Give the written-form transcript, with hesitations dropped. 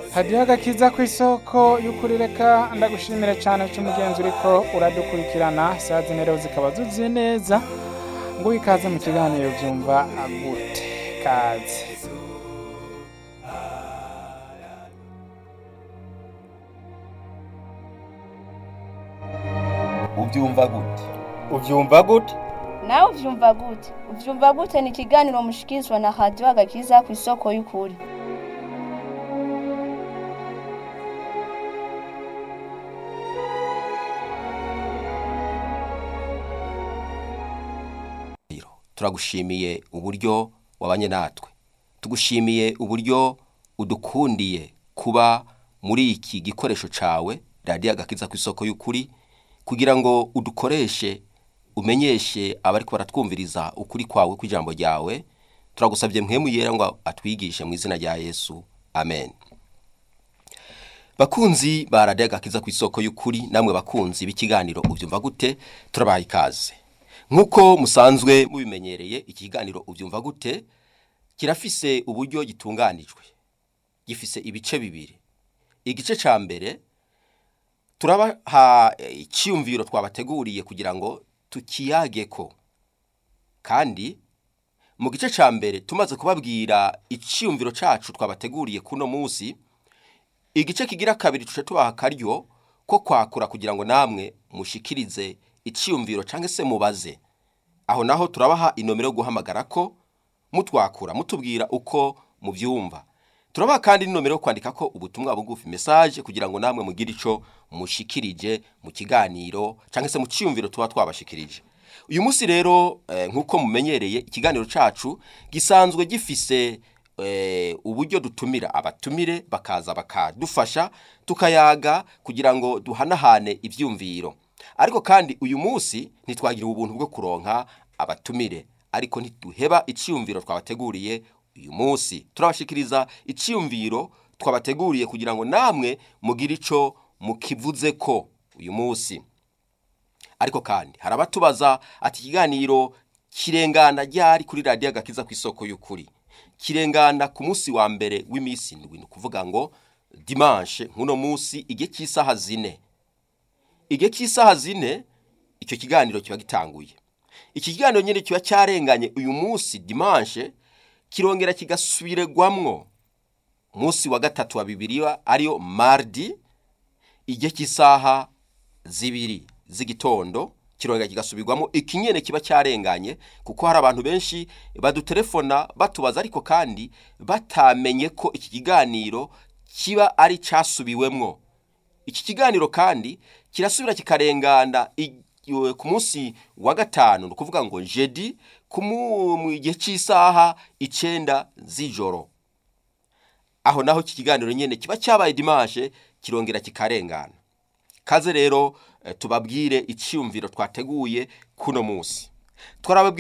hadiyo agakiza ku isoko y'ukuri, reka ndagushimira cyane cy'umugenzi uriko uradukurikirana. Isaha zine zikaba zuzuye neza, ngo wikaze mu kiganiro byumva gute. Kaze. Ubyumva gute? Ubyumva gute? Nawe uvyumva gute? Uvyumva gute ni ikiganiro mushikizwa na hadiyo agakiza ku isoko y'ukuri. Turagushimiye uburyo wabanye natwe, tugushimiye uburyo udukundiye kuba muri iki gikoresho cawe radiyo agakiza ku isoko y'ukuri, kugira ngo udukoreshe umenyeshe abariko baratwumviriza ukuri kwawe kw'ijambo ryawe. Turagusabye mpwemu yera ngo atwigishe mu izina rya Yesu, amen. Bakunzi ba radiyo agakiza ku isoko y'ukuri, namwe bakunzi b'ikiganiro ubyumva gute, turabaha ikaze. Nkuko musanzwe mubimenyereye, iki kiganiro ubyumva gute kirafise uburyo gitunganijwe, gifise ibice bibiri. Igice ca mbere turabaha icyumviro twabateguriye kugira ngo tukiyageko, kandi mu gice ca mbere tumaze kubabwira icyumviro cacu twabateguriye kuno munsi, igice kigira kabiri tuce tubaha akaryo ko kwakura kugira ngo namwe mushikirize icyumviro canke se mubaze. Aho naho turabaha inomero yo guhamagara ko mutwakura mutubwira uko muvyumva. Turabaha kandi inomero yo kwandika ko ubutumwa bugufi message, kugira ngo namwe mugire ico mushikirije mu kiganiro canke se mu cyumviro tuba twabashikirije. Uyu munsi rero nkuko mumenyereye, ikiganiro cacu gisanzwe gifise uburyo dutumira abatumire bakaza bakadufasha tukayaga kugira ngo duhanahane ivyumviro. Ariko kandi uyu munsi ntitwagira ubuntu bwo kuronka abatumire, ariko ntituheba icyumviro twabateguriye. Uyu munsi turabashikiriza icyumviro twabateguriye kugira ngo namwe mugire ico mukivuze ko uyu munsi. Ariko kandi harabatubaza ati ikiganiro kirengana ryari kuri radiyo agakiza ku isoko y'ukuri. Kirengana ku munsi wa mbere w'imisi ndwi, ni kuvuga ngo dimanche nkuno munsi igihe cy'isaha 4. Igihe cy'isaha 4 icyo kiganiro kiba gitanguye. Iki kiganiro nyine kiba cyarenganye uyu munsi dimanche, kirongera kigasubirwamwo munsi wa gatatu wa Bibiliya ariyo mardi, igihe cy'isaha 2 z'igitondo kirongera kigasubirwamo ikinyene kiba cyarenganye, kuko hari abantu benshi badutelefona batubaza ariko kandi batamenye ko iki kiganiro kiba ari cyasubiwemwo. Iki kiganiro kandi kirasubira kikarengana ku munsi wa gatanu, ni kuvuga ngo jeudi mu gihe cy'isaha 9 z'ijoro. Aho naho iki kiganiro nyene kiba cyabaye dimanche kirongera kikarengana. Kaze rero tubabwire icyumviro twateguye kuno munsi.